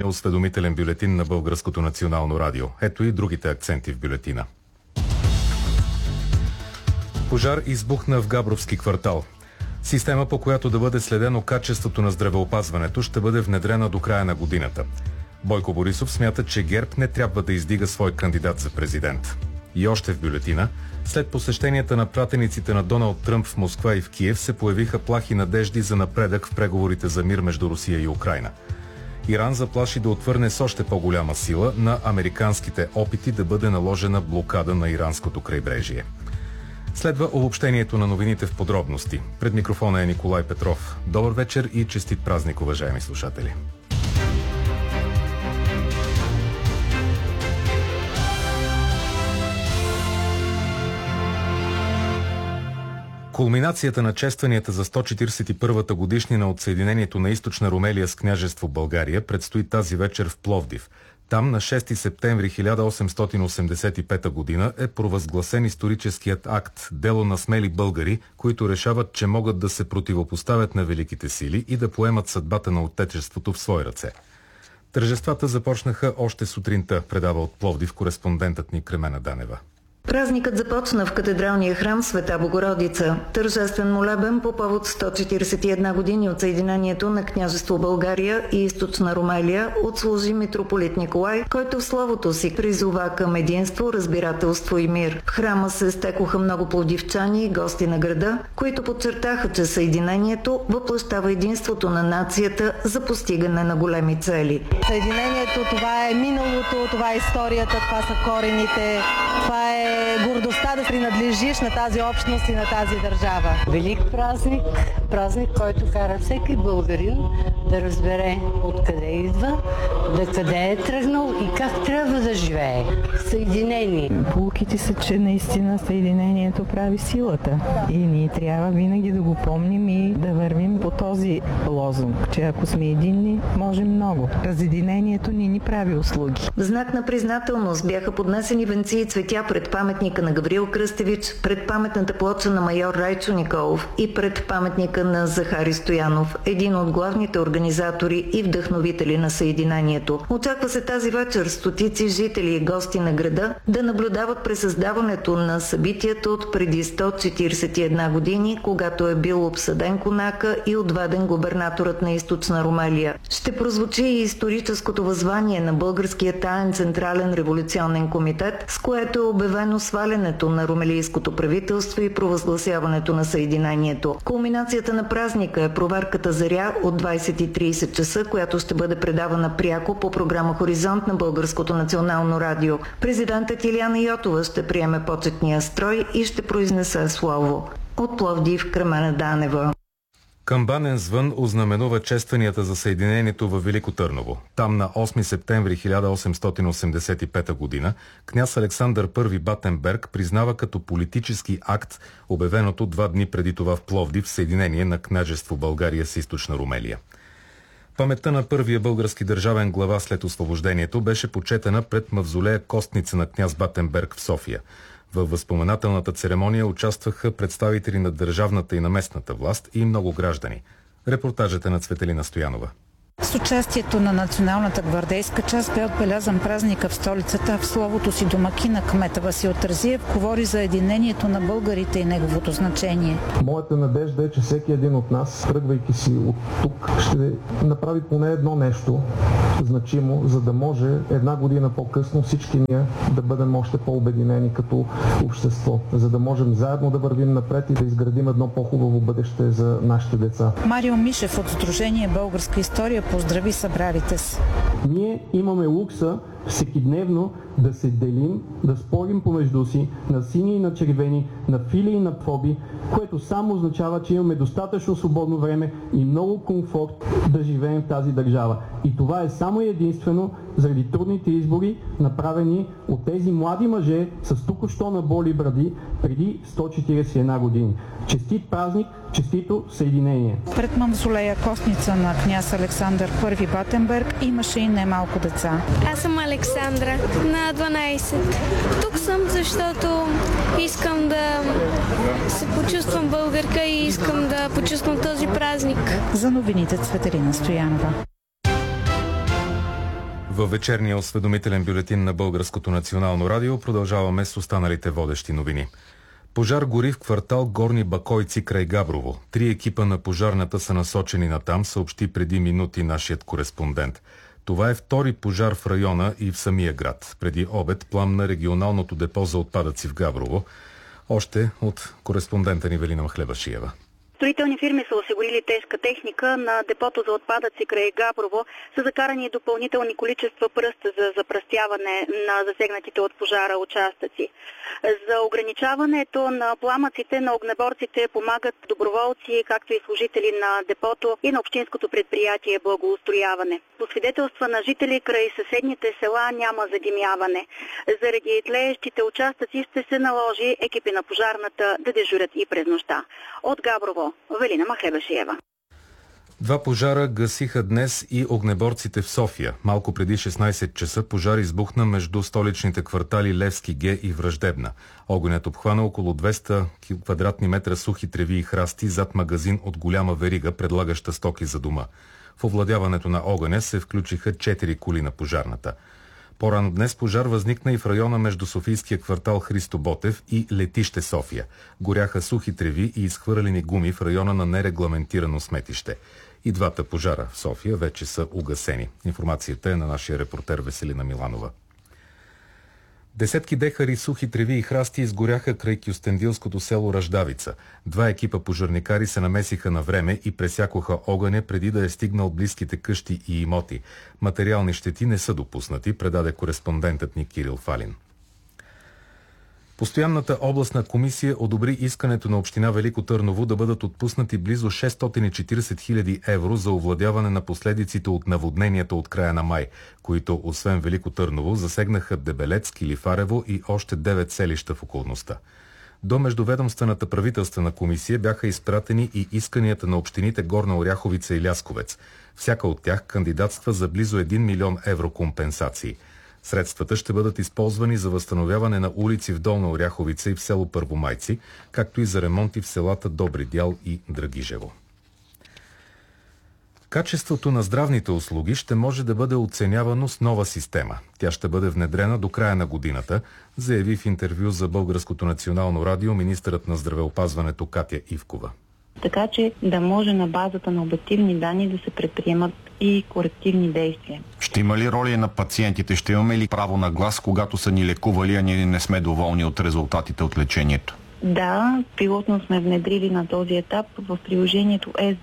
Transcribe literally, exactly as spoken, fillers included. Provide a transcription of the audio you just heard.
осведомителен бюлетин на Българското национално радио. Ето и другите акценти в бюлетина. Пожар избухна в Габровски квартал. Система, по която да бъде следено качеството на здравеопазването, ще бъде внедрена до края на годината. Бойко Борисов смята, че ГЕРБ не трябва да издига свой кандидат за президент. И още в бюлетина, след посещенията на пратениците на Доналд Тръмп в Москва и в Киев, се появиха плахи надежди за напредък в преговорите за мир между Русия и Украйна. Иран заплаши да отвърне с още по-голяма сила на американските опити да бъде наложена блокада на иранското крайбрежие. Следва обобщението на новините в подробности. Пред микрофона е Николай Петров. Добър вечер и честит празник, уважаеми слушатели. Кулминацията на честванията за сто четиридесет и първата годишнина от съединението на Източна Румелия с княжество България предстои тази вечер в Пловдив. Там на шести септември хиляда осемстотин осемдесет и пета година е провъзгласен историческият акт «Дело на смели българи», които решават, че могат да се противопоставят на великите сили и да поемат съдбата на отечеството в свои ръце. Тържествата започнаха още сутринта, предава от Пловдив кореспондентът ни Кремена Данева. Празникът започна в катедралния храм Света Богородица. Тържествен молебен по повод сто четиридесет и една години от съединението на княжество България и Източна Румелия отслужи митрополит Николай, който в словото си призова към единство, разбирателство и мир. В храма се стекоха много пловдивчани и гости на града, които подчертаха, че съединението въплъщава единството на нацията за постигане на големи цели. Съединението, това е миналото, това е историята, това са корените, това е гордостта да принадлежиш на тази общност и на тази държава. Велик празник, празник, който кара всеки българин да разбере откъде идва, да къде е тръгнал и как трябва да живее. Съединение. Поуките са, че наистина съединението прави силата. И ние трябва винаги да го помним и да вървим по този лозунг, че ако сме единни, можем много. Разединението ни ни прави услуги. В знак на признателност бяха поднесени венци и цветя пред паметника на Гаврил Кръстевич, пред паметната плоча на майор Райчо Николов и пред паметника на Захари Стоянов, един от главните организатори и вдъхновители на съединението. Очаква се тази вечер стотици жители и гости на града да наблюдават пресъздаването на събитията от преди сто четиридесет и една години, когато е бил обсъден конака и отведен губернаторът на Източна Румелия. Ще прозвучи и историческото възвание на Българския таен централен революционен комитет, с което е обявено свалянето на румелийското правителство и провъзгласяването на съединението. Кулминацията на празника е проверката заря от двайсет и трийсет часа, която ще бъде предавана пряко по програма Хоризонт на Българското национално радио. Президентът Илияна Йотова ще приеме почетния строй и ще произнесе слово. От Пловдив, Кремена Данева. Камбанен звън ознаменува честванията за съединението във Велико Търново. Там на осми септември хиляда осемстотин осемдесет и пета година княз Александър Първи Батенберг признава като политически акт обявеното два дни преди това в Пловдив съединение на княжество България с Източна Румелия. Паметта на първия български държавен глава след освобождението беше почетена пред мавзолея Костница на княз Батенберг в София. Във възпоменателната церемония участваха представители на държавната и на местната власт и много граждани. Репортажът е на Цветелина Стоянова. С участието на националната гвардейска част бе отбелязан празника в столицата. В словото си домакина кмета Васил Терзиев говори за единението на българите и неговото значение. Моята надежда е, че всеки един от нас, тръгвайки си от тук, ще направи поне едно нещо значимо, за да може една година по-късно всички ние да бъдем още по-обединени като общество, за да можем заедно да вървим напред и да изградим едно по-хубаво бъдеще за нашите деца. Марио Мишев от Сдружение Българска история поздрави събралите се. Ние имаме лукса всекидневно да се делим, да спорим помежду си на сини и на червени, на фили и на фоби, което само означава, че имаме достатъчно свободно време и много комфорт да живеем в тази държава. И това е само и единствено заради трудните избори, направени от тези млади мъже с току-що наболи бради преди сто четиридесет и една години. Честит празник, честито съединение! Пред мавзолея Костница на княз Александър Първи Батенберг имаше и немалко деца. Аз съм Александра, на дванайсет. Тук съм, защото искам да се почувствам българка и искам да почувствам този празник. За новините Цветелина Стоянова. Във вечерния осведомителен бюлетин на Българското национално радио продължаваме с останалите водещи новини. Пожар гори в квартал Горни Бакойци край Габрово. Три екипа на пожарната са насочени натам, съобщи преди минути нашият кореспондент. Това е втори пожар в района и в самия град. Преди обед пламна регионалното депо за отпадъци в Габрово. Още от кореспондента ни Велина Махлебашиева. Строителни фирми са осигурили тежка техника. На депото за отпадъци край Габрово са закарани допълнителни количества пръст за запръстяване на засегнатите от пожара участъци. За ограничаването на пламъците на огнеборците помагат доброволци, както и служители на депото и на общинското предприятие Благоустрояване. По свидетелства на жители край съседните села няма задимяване. Заради тлеещите участъци ще се наложи екипи на пожарната да дежурят и през нощта. От Габрово, Велина Махлебашиева. Два пожара гасиха днес и огнеборците в София. Малко преди шестнайсет часа пожар избухна между столичните квартали Левски Г и Враждебна. Огънят обхвана около двеста квадратни метра сухи треви и храсти зад магазин от голяма верига, предлагаща стоки за дома. В овладяването на огъня се включиха четири коли на пожарната. По-рано днес пожар възникна и в района между софийския квартал Христо Ботев и летище София. Горяха сухи треви и изхвърлени гуми в района на нерегламентирано сметище. И двата пожара в София вече са угасени. Информацията е на нашия репортер Веселина Миланова. Десетки декари сухи треви и храсти изгоряха край кюстендилското село Раждавица. Два екипа пожарникари се намесиха на време и пресякоха огъня преди да е стигнал близките къщи и имоти. Материални щети не са допуснати, предаде кореспондентът ни Кирил Фалин. Постоянната областна комисия одобри искането на община Велико Търново да бъдат отпуснати близо шестстотин и четирийсет хиляди евро за овладяване на последиците от наводненията от края на май, които освен Велико Търново засегнаха Дебелец, Килифарево и още девет селища в околността. До междуведомствената правителствена комисия бяха изпратени и исканията на общините Горна Оряховица и Лясковец. Всяка от тях кандидатства за близо един милион евро компенсации. Средствата ще бъдат използвани за възстановяване на улици в Долна Оряховица и в село Първомайци, както и за ремонти в селата Добри дял и Драгижево. Качеството на здравните услуги ще може да бъде оценявано с нова система. Тя ще бъде внедрена до края на годината, заяви в интервю за Българското национално радио министърът на здравеопазването Катя Ивкова. Така че да може на базата на обективни данни да се предприемат и корективни действия. Ще има ли роля на пациентите? Ще имаме ли право на глас, когато са ни лекували, а ние не сме доволни от резултатите от лечението? Да, пилотно сме внедрили на този етап в приложението Ес